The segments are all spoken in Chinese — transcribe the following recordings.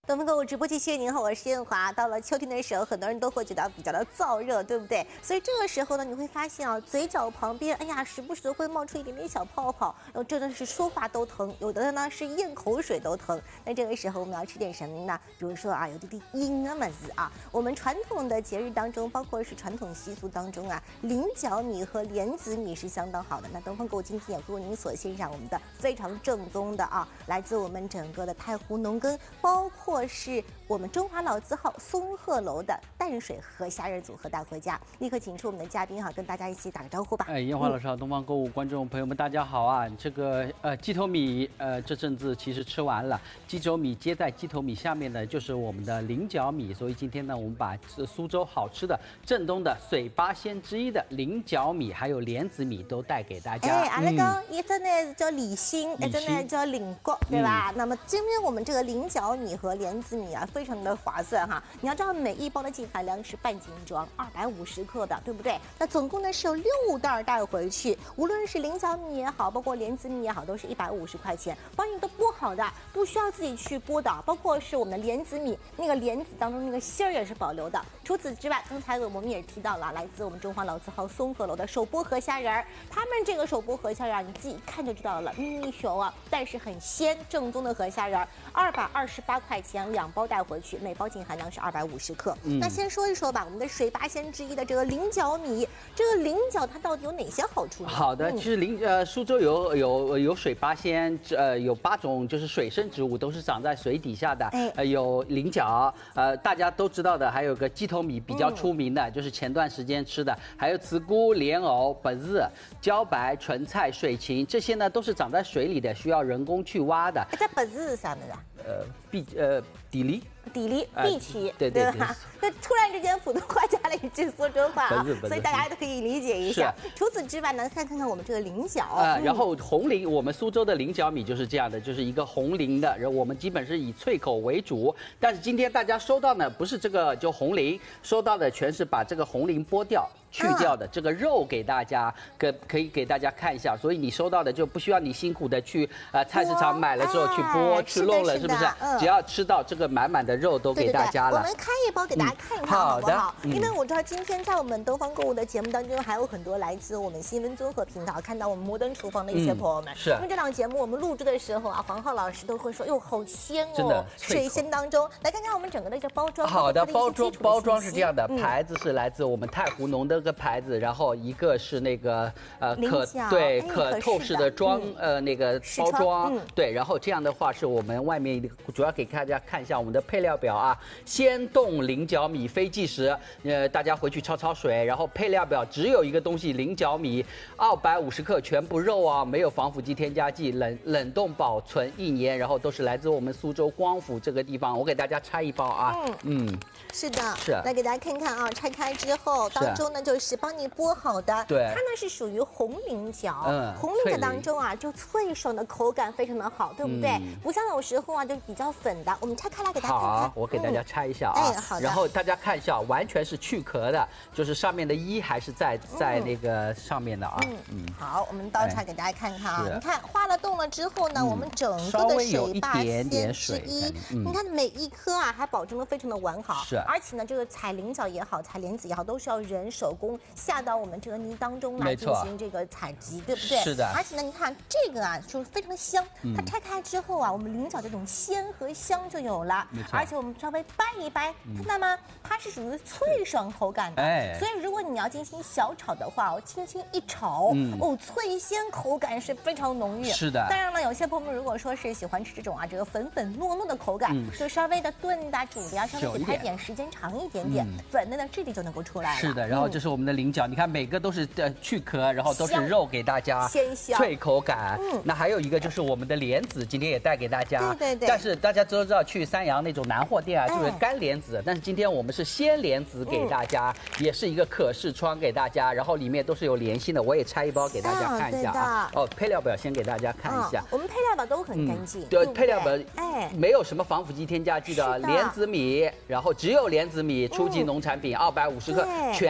东风购物直播继续，您好，我是燕华。到了秋天的时候，很多人都会觉得比较的燥热，对不对？所以这个时候呢，你会发现啊，嘴角旁边，哎呀，时不时的会冒出一点点小泡泡，真的是说话都疼，有的呢是咽口水都疼。那这个时候我们要吃点什么呢？比如说啊，有的阴啊么子啊，我们传统的节日当中，包括是传统习俗当中啊，菱角米和莲子米是相当好的。那东风购物今天也为您所欣赏我们的非常正宗的啊，来自我们整个的太湖农耕，包括是我们中华老字号松鹤楼的淡水河虾仁组合带回家。立刻请出我们的嘉宾哈，跟大家一起打个招呼吧。 燕华老师好，东方购物观众朋友们大家好啊！这个鸡头米这阵子其实吃完了，鸡头米接在鸡头米下面呢就是我们的菱角米，所以今天呢我们把苏州好吃的正宗的水八仙之一的菱角米还有莲子米都带给大家。 阿拉讲一只呢叫李心，一只呢叫菱角，对吧？那么今天我们这个菱角米和莲子米啊，非常的划算哈。你要知道每一包的净含量是半斤装，250克的，对不对？那总共呢是有6袋带回去，无论是菱角米也好，包括莲子米也好，都是150块钱，帮你都剥好的，不需要自己去剥的。包括是我们的莲子米，那个莲子当中那个芯儿也是保留的。除此之外，刚才我们也提到了，来自我们中华老字号松鹤楼的手剥河虾仁儿，他们这个手剥河虾仁儿你自己看就知道了，咪咪熊啊，但是很鲜，正宗的河虾仁儿，228块钱2包带回去，每包净含量是250克。那先说一说吧，我们的水八仙之一的这个菱角米，这个菱角它到底有哪些好处呢？ 好的，其实苏州有水八仙，有8种就是水生植物，都是长在水底下的。有菱角，大家都知道的，还有个鸡头米比较出名的，就是前段时间吃的，还有慈菇、莲藕、白日、茭白、纯菜、水芹，这些呢都是长在水里的，需要人工去挖的。 这白日是啥么子啊？ 地理。 地区， 对吧？那突然之间普通话加了一句苏州话啊，所以大家都可以理解一下。除此之外呢，看看我们这个菱角然后红菱，我们苏州的菱角米就是这样的，就是一个红菱的，然后我们基本是以脆口为主。但是今天大家收到呢，不是这个就红菱，收到的全是把这个红菱剥掉。去掉的这个肉给大家，可以给大家看一下，所以你收到的就不需要你辛苦的去菜市场买了之后去剥去弄了，是不是？只要吃到这个满满的肉都给大家了。 我们开一包给大家看一看好不好？因为我知道今天在我们东方购物的节目当中，还有很多来自我们新闻综合频道看到我们摩登厨房的一些朋友们。 是。 因为这档节目我们录制的时候啊，黄浩老师都会说，哟，好鲜哦， 真的水鲜当中。来看看我们整个的一个包装。 好的，包装是这样的，牌子是来自我们太湖农的个牌子，然后一个是那个可透视的那个包装，对，然后这样的话是我们外面主要给大家看一下我们的配料表啊，鲜冻菱角米非即食，大家回去焯水，然后配料表只有一个东西，菱角米250克，全部肉啊，没有防腐剂、添加剂，冷冻保存1年，然后都是来自我们苏州光府这个地方，我给大家拆一包啊， 是的， 是， 来给大家看看啊，拆开之后当中呢就是帮你剥好的， 对， 它呢是属于红菱角，红菱角当中啊就脆爽的口感非常的好，对不对？不像有时候啊就比较粉的，我们拆开来给大家看看。 好，我给大家拆一下啊， 好的。 然后大家看一下，完全是去壳的，就是上面的衣还是在那个上面的啊。 好，我们倒出来给大家看看啊，你看化了冻了之后呢，我们整个的水八仙之一，你看每一颗啊还保证的非常的完好， 是， 而且呢这个采菱角也好，采莲子也好，都是要人手工下到我们这个泥当中来进行这个采集，对不对？ 是的。 而且呢，你看这个啊，就是非常的香。它拆开之后啊，我们菱角这种鲜和香就有了。而且我们稍微掰一掰，看到吗？它是属于脆爽口感的。所以如果你要进行小炒的话，我轻轻一炒，脆鲜口感是非常浓郁。 是的。 当然了，有些朋友们如果说是喜欢吃这种啊，这个粉糯糯的口感，就稍微的炖的、煮的呀，稍微给它点时间长一点点，粉的呢质地就能够出来了。 是的。然后这是我们的菱角，你看每个都是去壳，然后都是肉给大家， 鲜香脆口感。那还有一个就是我们的莲子，今天也带给大家。 对。 但是大家都知道去三阳那种南货店啊，就是干莲子，但是今天我们是鲜莲子给大家，也是一个可视窗给大家，然后里面都是有莲心的，我也拆一包给大家看一下啊。配料表先给大家看一下。 我们配料表都很干净。 对，配料表没有什么防腐剂、添加剂的莲子米，然后只有莲子米，初级农产品250克，全是肉。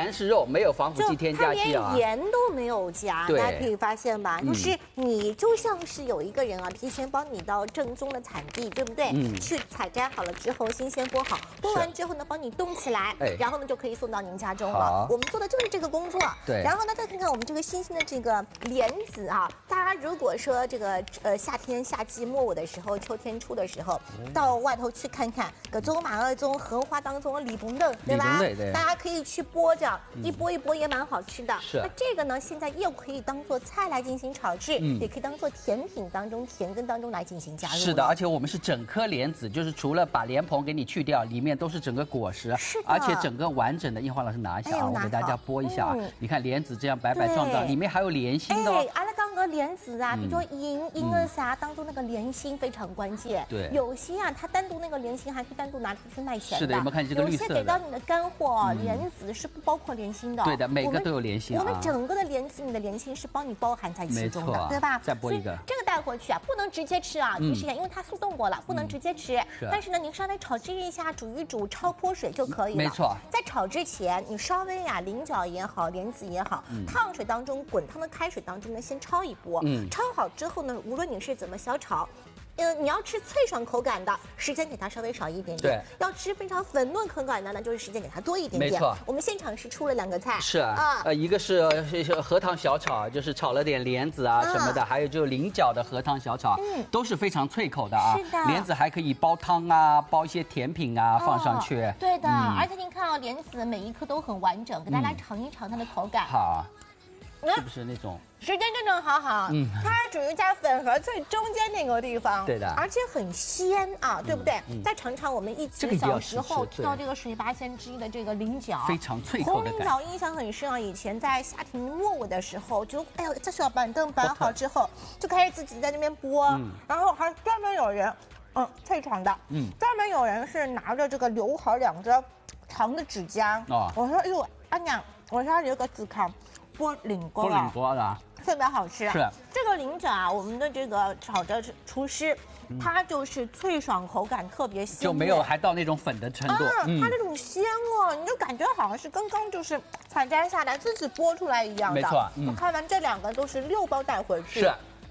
没有防腐剂添加剂啊， 它连盐都没有加， 对大家可以发现吧？就是你就像是有一个人啊，提前帮你到正宗的产地，对不对？去采摘好了之后，新鲜剥好，剥完之后呢，帮你冻起来，然后呢就可以送到您家中了。我们做的就是这个工作。 对。 然后呢，再看看我们这个新鲜的这个莲子啊，大家如果说这个夏季末尾的时候，秋天初的时候，到外头去看看，各种马二种荷花当中的李红豆，对吧？ 对。 大家可以去剥着，一剥也蛮好吃的。 是。 那这个呢，现在又可以当做菜来进行炒制，也可以当做甜品当中、甜羹当中来进行加入。 是的，而且我们是整颗莲子，就是除了把莲蓬给你去掉，里面都是整个果实， 是的， 而且整个完整的。印花老师拿一下啊，我给大家剥一下啊，你看莲子这样白白壮壮，里面还有莲心的哦。 阿拉刚刚莲子啊，比如说银耳啥当中那个莲心非常关键。 对， 有些啊，它单独那个莲心还可以单独拿出去卖钱的。 是的，有没有看这个绿色的？ 有些给到你的干货莲子是不包括莲心的。 对的，每个都有莲心啊。 我们整个的莲子，你的莲心是帮你包含在其中的，对吧？ 再剥一个。 这个带回去啊，不能直接吃啊，提示一下，因为它速冻过了，不能直接吃。但是呢，您稍微炒制一下，煮一煮，焯泼水就可以了。 没错。 在炒之前，你稍微菱角也好，莲子也好，烫水当中滚烫的开水当中呢，先焯一波。焯好之后呢，无论你是怎么小炒。你要吃脆爽口感的，时间给它稍微少一点点。 对， 要吃非常粉嫩口感的呢，就是时间给它多一点点。 没错， 我们现场是出了2个菜。 是啊，一个是荷塘小炒，就是炒了点莲子啊什么的，还有就是菱角的荷塘小炒，都是非常脆口的啊。 是的， 莲子还可以煲汤啊，煲一些甜品啊放上去。 对的，而且您看到莲子每一颗都很完整，给大家尝一尝它的口感。 好。是不是那种时间正正好，它属于在粉和脆中间那个地方， 对的， 而且很鲜啊，对不对？再尝尝我们一起小时候吃到这个水八仙之一的这个菱角， 非常脆口的红菱角印象很深啊。以前在夏天末尾的时候，就哎呦，这小板凳摆好之后，就开始自己在那边剥，然后还专门有人，脆爽的，专门有人是拿着这个留好2只长的指甲，我说哎呦，阿娘，我说有个子康。剥菱角的， 特别好吃。 是这个菱角啊，我们的这个炒的厨师，它就是脆爽口感特别鲜， 就没有还到那种粉的程度。 它那种鲜哦，你就感觉好像是刚刚就是采摘下来自己剥出来一样的。 没错， 我看完这2个都是6包带回去。 是。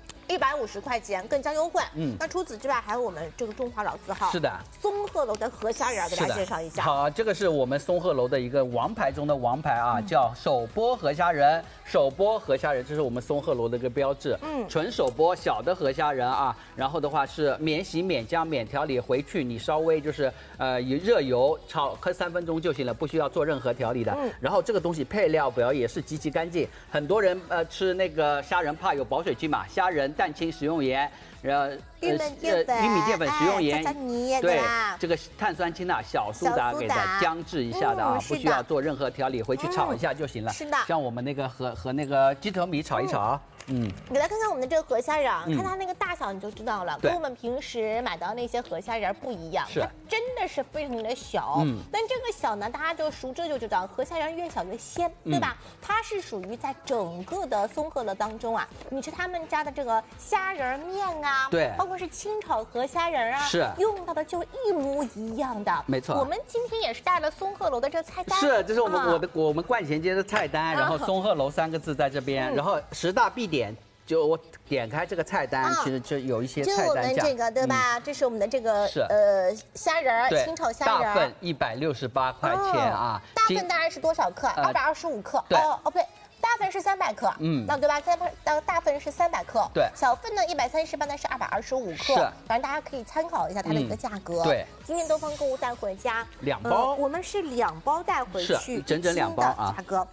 150块钱更加优惠。那除此之外，还有我们这个中华老字号， 是的， 松鹤楼的河虾仁，给大家介绍一下。 好，这个是我们松鹤楼的一个王牌中的王牌啊，叫手剥河虾仁。手剥河虾仁，这是我们松鹤楼的一个标志。纯手剥小的河虾仁啊，然后的话是免洗、免浆、免调理，回去你稍微就是以热油炒3分钟就行了，不需要做任何调理的。然后这个东西配料表也是极其干净，很多人吃那个虾仁怕有保水菌嘛，虾仁、蛋清、食用盐。然后玉米淀粉、 食用盐， 对， 这个碳酸氢钠、小苏打给它姜制一下的啊，不需要做任何调理，回去炒一下就行了。 是的， 像我们那个和那个鸡头米炒一炒。 给大家看看我们的这个河虾仁，看它那个大小你就知道了，跟我们平时买到那些河虾仁不一样，它真的是非常的小。但这个小呢，大家就熟知就知道，河虾仁越小越鲜，对吧？它是属于在整个的松鹤楼当中啊，你吃他们家的这个虾仁面啊， 对， 包括是清炒河虾仁啊， 是用到的就一模一样的。 没错， 我们今天也是带了松鹤楼的这个菜单， 是，这是我们冠贤街的菜单，然后松鹤楼3个字在这边，然后10大必点。就我点开这个菜单，其实就有一些菜单价。就我们这个对吧？这是我们的这个虾仁，清炒虾仁， 大份168块钱啊。 大份大概是多少克？225克。 对。 哦不对。大份是300克，那对吧？大份是300克， 对。 小份呢138呢是225克，反正大家可以参考一下它的一个价格。 对。 今天东方购物带回家 2包， 我们是2包带回去， 整整2包啊， 价格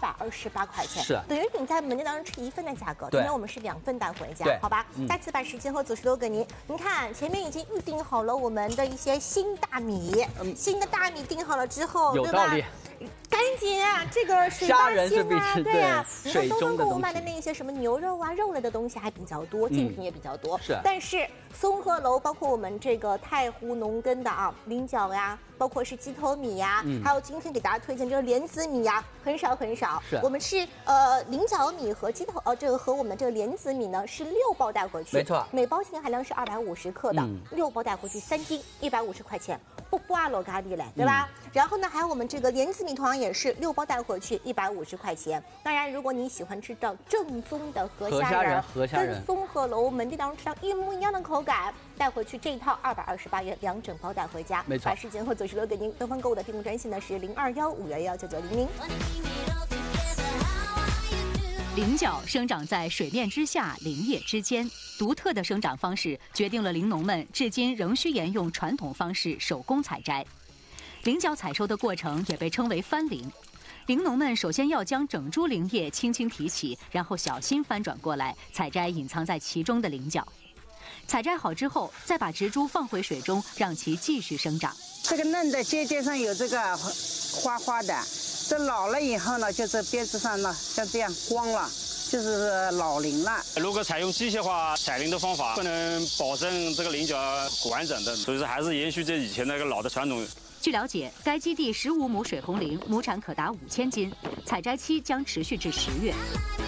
228块钱， 是等于你在门店当中吃1份的价格。今天我们是2份带回家，好吧？再次把时间和组数都给您。您看前面已经预定好了我们的一些新大米，新的大米订好了之后， 有道理。 赶紧啊！这个水八仙啊，对呀， 你看东方购物卖的那些什么牛肉啊、肉类的东西还比较多，竞品也比较多。 是， 但是松鹤楼包括我们这个太湖农耕的啊菱角呀，包括是鸡头米呀，还有今天给大家推荐这个莲子米呀，很少很少。 是， 我们是菱角米和这个和我们这个莲子米呢是6包带回去， 没错， 每包净含量是250克的，6包带回去3斤，150块钱。 不挂了咖喱嘞，对吧？然后呢，还有我们这个莲子米同样也是6包带回去150块钱。当然，如果你喜欢吃到正宗的河虾仁，跟松鹤楼门店当中吃到一模一样的口感，带回去这一套228元，2整包带回家。 没错。 把时间和左石榴给您登方购物的订购专线呢是021-511-9900。 菱角生长在水面之下、林叶之间，独特的生长方式决定了林农们至今仍需沿用传统方式手工采摘。菱角采收的过程也被称为翻菱。林农们首先要将整株菱叶轻轻提起，然后小心翻转过来，采摘隐藏在其中的菱角。采摘好之后，再把植株放回水中，让其继续生长。 这个嫩的尖尖上有这个花花的，这老了以后呢，就这边子上呢像这样光了，就是老菱了。 如果采用机械化采菱的方法，不能保证这个菱角完整的，所以说还是延续这以前那个老的传统。 据了解，该基地15亩水红菱，亩产可达5000斤，采摘期将持续至10月。